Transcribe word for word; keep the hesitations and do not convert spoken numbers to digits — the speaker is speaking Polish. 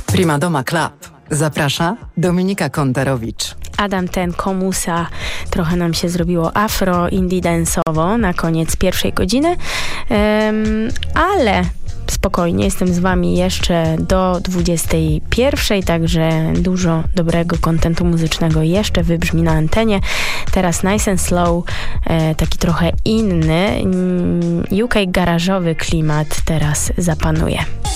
Prima Doma Club. Zaprasza Dominika Kontarowicz. Adam ten komusa, trochę nam się zrobiło afro, indie dance'owo na koniec pierwszej godziny, um, ale spokojnie, jestem z wami jeszcze do dwudziestej pierwszej, także dużo dobrego kontentu muzycznego jeszcze wybrzmi na antenie. Teraz Nice and Slow, e, taki trochę inny, U K garażowy klimat teraz zapanuje.